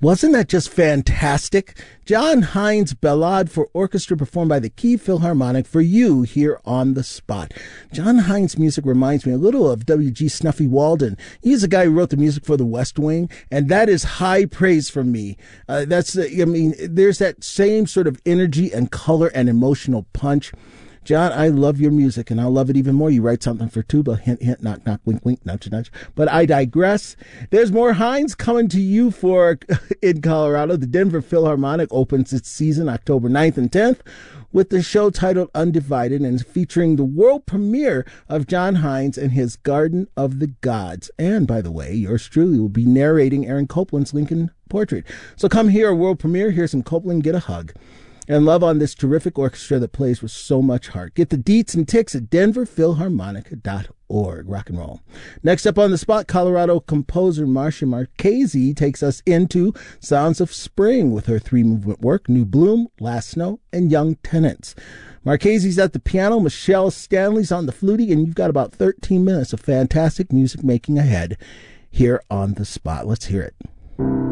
Wasn't that just fantastic? John Hines' Ballade for Orchestra performed by the Key Philharmonic for you here on the spot. John Hines' music reminds me a little of W.G. Snuffy Walden. He's the guy who wrote the music for The West Wing, and that is high praise from me. There's that same sort of energy and color and emotional punch. John, I love your music, and I'll love it even more. You write something for tuba, hint, hint, knock, knock, wink, wink, nudge, nudge. But I digress. There's more Hines coming to you for in Colorado. The Denver Philharmonic opens its season October 9th and 10th with the show titled Undivided and featuring the world premiere of John Hines and his Garden of the Gods. And, by the way, yours truly will be narrating Aaron Copland's Lincoln portrait. So come here, a world premiere. Hear some Copland, get a hug. And love on this terrific orchestra that plays with so much heart. Get the deets and ticks at denverphilharmonic.org. Rock and roll. Next up on the spot, Colorado composer Marcia Marchese takes us into Sounds of Spring with her three-movement work, New Bloom, Last Snow, and Young Tenants. Marchese's at the piano, Michelle Stanley's on the flutie, and you've got about 13 minutes of fantastic music making ahead here on the spot. Let's hear it.